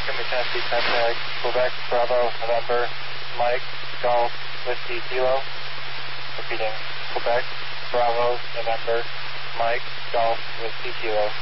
Give me Tennessee, contact Quebec, Bravo, November, Mike, Golf, Whiskey, Kilo. Repeating, Quebec, Bravo, November, Mike, Golf, Whiskey, Kilo.